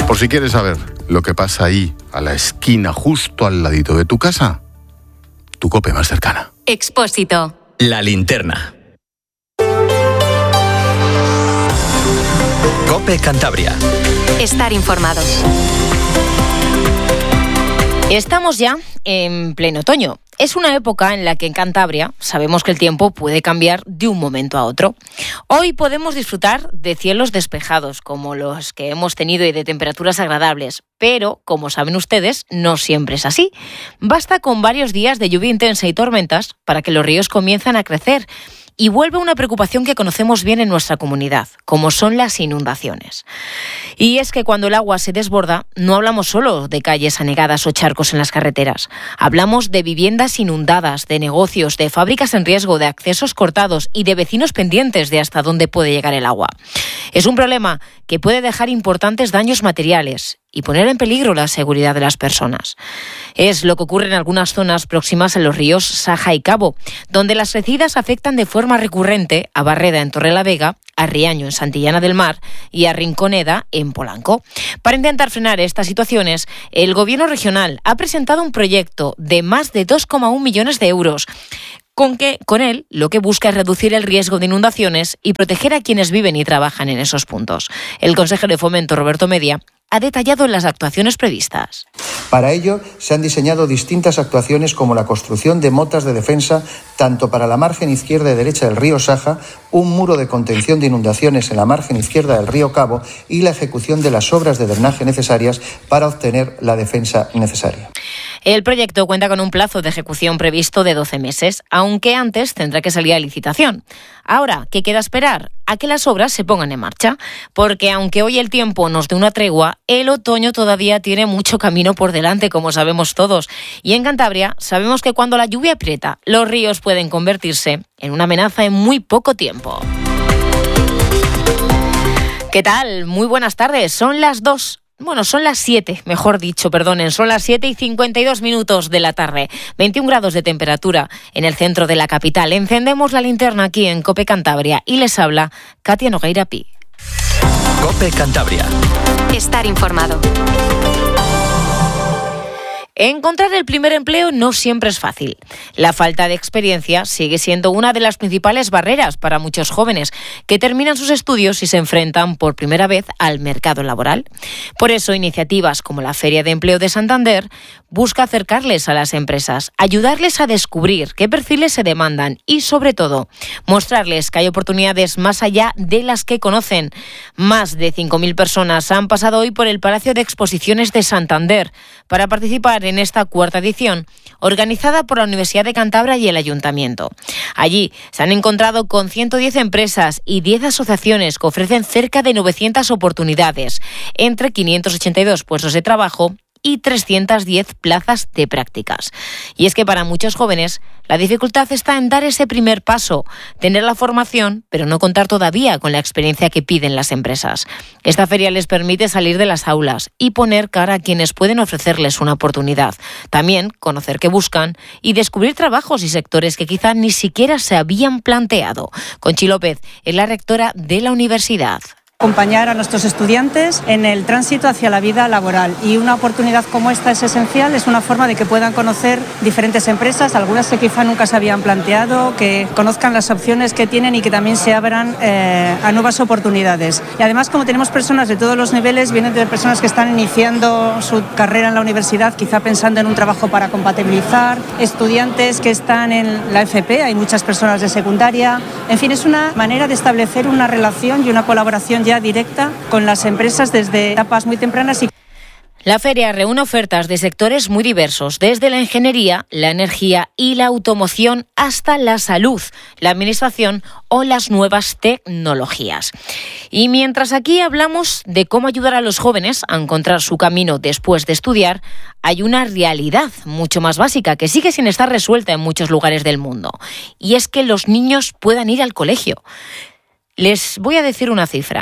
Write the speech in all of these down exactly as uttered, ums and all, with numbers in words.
Por si quieres saber lo que pasa ahí, a la esquina, justo al ladito de tu casa, tu COPE más cercana. Expósito. La linterna. COPE Cantabria. Estar informado. Estamos ya en pleno otoño. Es una época en la que en Cantabria sabemos que el tiempo puede cambiar de un momento a otro. Hoy podemos disfrutar de cielos despejados, como los que hemos tenido, y de temperaturas agradables. Pero, como saben ustedes, no siempre es así. Basta con varios días de lluvia intensa y tormentas para que los ríos comiencen a crecer. Y vuelve una preocupación que conocemos bien en nuestra comunidad, como son las inundaciones. Y es que cuando el agua se desborda, no hablamos solo de calles anegadas o charcos en las carreteras. Hablamos de viviendas inundadas, de negocios, de fábricas en riesgo, de accesos cortados y de vecinos pendientes de hasta dónde puede llegar el agua. Es un problema que puede dejar importantes daños materiales y poner en peligro la seguridad de las personas. Es lo que ocurre en algunas zonas próximas a los ríos Saja y Cabo, donde las crecidas afectan de forma recurrente a Barreda en Torrelavega, a Riaño en Santillana del Mar y a Rinconeda en Polanco. Para intentar frenar estas situaciones, el Gobierno regional ha presentado un proyecto de más de dos coma uno millones de euros, con que con él lo que busca es reducir el riesgo de inundaciones y proteger a quienes viven y trabajan en esos puntos. El consejero de Fomento, Roberto Media, ha detallado las actuaciones previstas. Para ello, se han diseñado distintas actuaciones como la construcción de motas de defensa tanto para la margen izquierda y derecha del río Saja, un muro de contención de inundaciones en la margen izquierda del río Cabo y la ejecución de las obras de drenaje necesarias para obtener la defensa necesaria. El proyecto cuenta con un plazo de ejecución previsto de doce meses, aunque antes tendrá que salir a licitación. Ahora, ¿qué queda esperar? A que las obras se pongan en marcha, porque aunque hoy el tiempo nos dé una tregua, el otoño todavía tiene mucho camino por delante, como sabemos todos. Y en Cantabria sabemos que cuando la lluvia aprieta, los ríos pueden convertirse en una amenaza en muy poco tiempo. ¿Qué tal? Muy buenas tardes. Son las dos. Bueno, son las siete, mejor dicho, perdonen, son las siete y cincuenta y dos minutos de la tarde, veintiún grados de temperatura en el centro de la capital. Encendemos la linterna aquí en COPE Cantabria y les habla Katia Nogueira Pi. COPE Cantabria. Estar informado. Encontrar el primer empleo no siempre es fácil. La falta de experiencia sigue siendo una de las principales barreras para muchos jóvenes que terminan sus estudios y se enfrentan por primera vez al mercado laboral. Por eso, iniciativas como la Feria de Empleo de Santander busca acercarles a las empresas, ayudarles a descubrir qué perfiles se demandan y, sobre todo, mostrarles que hay oportunidades más allá de las que conocen. Más de cinco mil personas han pasado hoy por el Palacio de Exposiciones de Santander para participar en esta cuarta edición, organizada por la Universidad de Cantabria y el Ayuntamiento. Allí se han encontrado con ciento diez empresas y diez asociaciones que ofrecen cerca de novecientas oportunidades, entre quinientos ochenta y dos puestos de trabajo y trescientas diez plazas de prácticas. Y es que para muchos jóvenes la dificultad está en dar ese primer paso, tener la formación, pero no contar todavía con la experiencia que piden las empresas. Esta feria les permite salir de las aulas y poner cara a quienes pueden ofrecerles una oportunidad. También conocer qué buscan y descubrir trabajos y sectores que quizá ni siquiera se habían planteado. Conchi López es la rectora de la universidad. Acompañar a nuestros estudiantes en el tránsito hacia la vida laboral, y una oportunidad como esta es esencial, es una forma de que puedan conocer diferentes empresas, algunas que quizá nunca se habían planteado, que conozcan las opciones que tienen y que también se abran eh, a nuevas oportunidades. Y además, como tenemos personas de todos los niveles, vienen de personas que están iniciando su carrera en la universidad, quizá pensando en un trabajo para compatibilizar, estudiantes que están en la F P, hay muchas personas de secundaria, en fin, es una manera de establecer una relación y una colaboración ya directa con las empresas desde etapas muy tempranas. Y la feria reúne ofertas de sectores muy diversos, desde la ingeniería, la energía y la automoción hasta la salud, la administración o las nuevas tecnologías. Y mientras aquí hablamos de cómo ayudar a los jóvenes a encontrar su camino después de estudiar, hay una realidad mucho más básica que sigue sin estar resuelta en muchos lugares del mundo, y es que los niños puedan ir al colegio. Les voy a decir una cifra.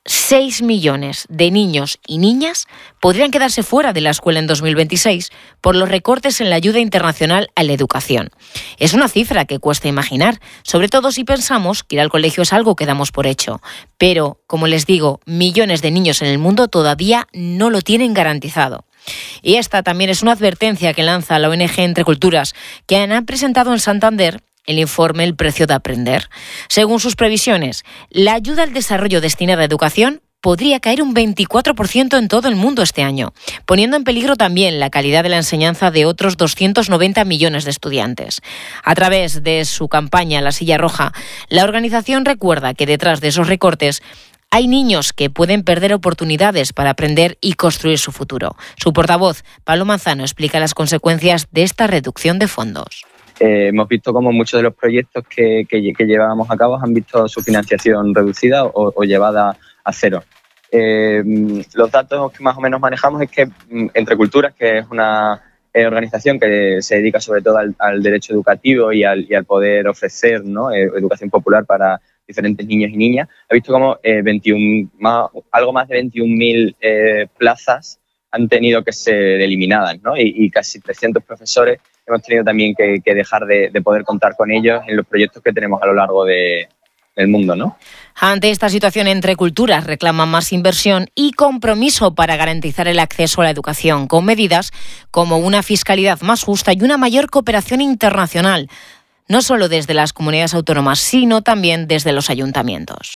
seis millones de niños y niñas podrían quedarse fuera de la escuela en dos mil veintiséis por los recortes en la ayuda internacional a la educación. Es una cifra que cuesta imaginar, sobre todo si pensamos que ir al colegio es algo que damos por hecho. Pero, como les digo, millones de niños en el mundo todavía no lo tienen garantizado. Y esta también es una advertencia que lanza la O N G Entre Culturas, que han presentado en Santander el informe El precio de aprender. Según sus previsiones, la ayuda al desarrollo destinada a educación podría caer un veinticuatro por ciento en todo el mundo este año, poniendo en peligro también la calidad de la enseñanza de otros doscientos noventa millones de estudiantes. A través de su campaña La Silla Roja, la organización recuerda que detrás de esos recortes hay niños que pueden perder oportunidades para aprender y construir su futuro. Su portavoz, Pablo Manzano, explica las consecuencias de esta reducción de fondos. Eh, hemos visto cómo muchos de los proyectos que, que, que llevábamos a cabo han visto su financiación reducida o, o llevada a cero. Eh, los datos que más o menos manejamos es que Entre Culturas, que es una eh, organización que se dedica sobre todo al, al derecho educativo y al, y al poder ofrecer, ¿no?, eh, educación popular para diferentes niños y niñas, ha visto como eh, veintiún, más, algo más de veintiún mil eh, plazas han tenido que ser eliminadas, ¿no? y, y casi trescientos profesores hemos tenido también que, que dejar de, de poder contar con ellos en los proyectos que tenemos a lo largo de, del mundo, ¿no? Ante esta situación, Entre Culturas reclama más inversión y compromiso para garantizar el acceso a la educación, con medidas como una fiscalidad más justa y una mayor cooperación internacional, no solo desde las comunidades autónomas, sino también desde los ayuntamientos.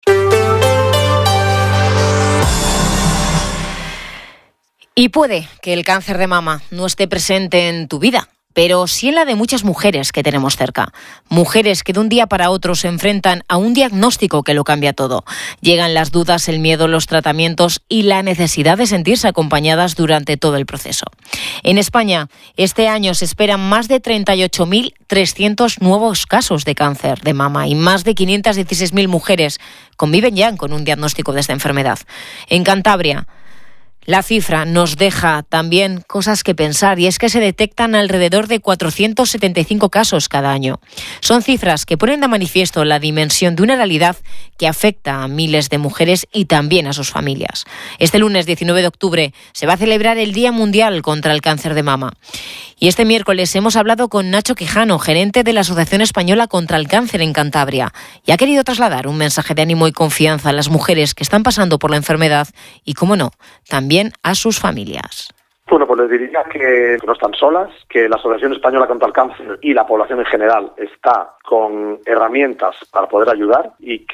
Y puede que el cáncer de mama no esté presente en tu vida, pero sí en la de muchas mujeres que tenemos cerca. Mujeres que de un día para otro se enfrentan a un diagnóstico que lo cambia todo. Llegan las dudas, el miedo, los tratamientos y la necesidad de sentirse acompañadas durante todo el proceso. En España, este año se esperan más de treinta y ocho mil trescientos nuevos casos de cáncer de mama y más de quinientas dieciséis mil mujeres conviven ya con un diagnóstico de esta enfermedad. En Cantabria, la cifra nos deja también cosas que pensar, y es que se detectan alrededor de cuatrocientos setenta y cinco casos cada año. Son cifras que ponen de manifiesto la dimensión de una realidad que afecta a miles de mujeres y también a sus familias. Este lunes diecinueve de octubre se va a celebrar el Día Mundial contra el Cáncer de Mama. Y este miércoles hemos hablado con Nacho Quijano, gerente de la Asociación Española contra el Cáncer en Cantabria, y ha querido trasladar un mensaje de ánimo y confianza a las mujeres que están pasando por la enfermedad y, cómo no, también a sus familias. Bueno, pues les diría que no están solas, que la Asociación Española contra el Cáncer y la población en general está con herramientas para poder ayudar, y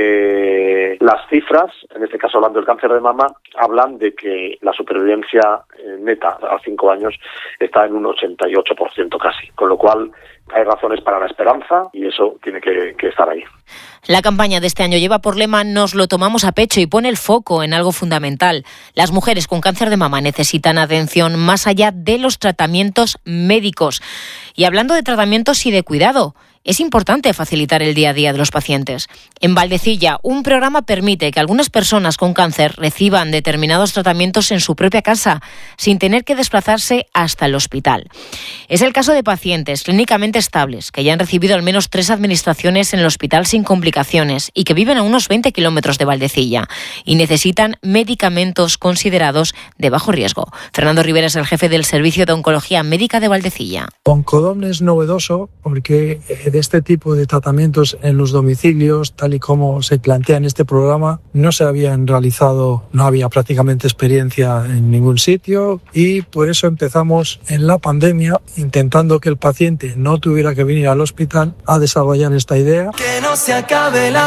que las cifras, en este caso hablando del cáncer de mama, hablan de que la supervivencia neta a cinco años está en un ochenta y ocho por ciento casi, con lo cual hay razones para la esperanza y eso tiene que, que estar ahí. La campaña de este año lleva por lema "Nos lo tomamos a pecho" y pone el foco en algo fundamental. Las mujeres con cáncer de mama necesitan atención más allá de los tratamientos médicos. Y hablando de tratamientos y de cuidado, es importante facilitar el día a día de los pacientes. En Valdecilla, un programa permite que algunas personas con cáncer reciban determinados tratamientos en su propia casa, sin tener que desplazarse hasta el hospital. Es el caso de pacientes clínicamente estables, que ya han recibido al menos tres administraciones en el hospital sin complicaciones y que viven a unos veinte kilómetros de Valdecilla y necesitan medicamentos considerados de bajo riesgo. Fernando Rivera es el jefe del Servicio de Oncología Médica de Valdecilla. Oncodom es novedoso porque de este tipo de tratamientos en los domicilios, tal y como se plantea en este programa, no se habían realizado, no había prácticamente experiencia en ningún sitio, y por eso empezamos en la pandemia, intentando que el paciente no tuviera que venir al hospital, a desarrollar esta idea. Que no se acabe la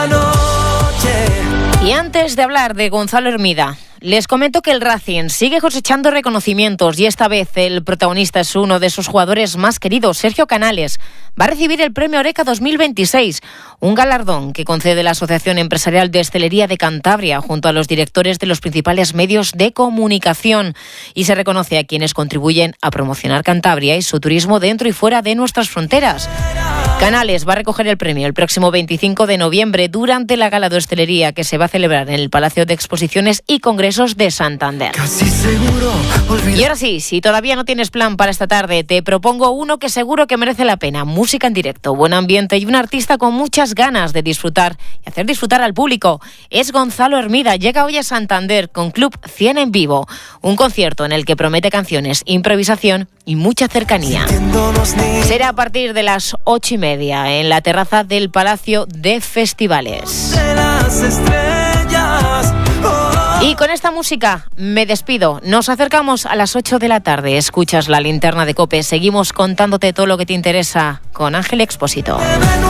noche. Y antes de hablar de Gonzalo Hermida, les comento que el Racing sigue cosechando reconocimientos, y esta vez el protagonista es uno de sus jugadores más queridos. Sergio Canales va a recibir el Premio Oreca dos mil veintiséis, un galardón que concede la Asociación Empresarial de Hostelería de Cantabria junto a los directores de los principales medios de comunicación, y se reconoce a quienes contribuyen a promocionar Cantabria y su turismo dentro y fuera de nuestras fronteras. Canales va a recoger el premio el próximo veinticinco de noviembre durante la gala de hostelería que se va a celebrar en el Palacio de Exposiciones y Congresos de Santander. Casi seguro olvidar. Y ahora sí, si todavía no tienes plan para esta tarde, te propongo uno que seguro que merece la pena. Música en directo, buen ambiente y un artista con muchas ganas de disfrutar y hacer disfrutar al público. Es Gonzalo Hermida, llega hoy a Santander con Club cien en vivo. Un concierto en el que promete canciones, improvisación y mucha cercanía. Será a partir de las ocho y media en la terraza del Palacio de Festivales. De las estrellas. Oh. Y con esta música me despido. Nos acercamos a las ocho de la tarde. Escuchas la linterna de COPE. Seguimos contándote todo lo que te interesa con Ángel Expósito.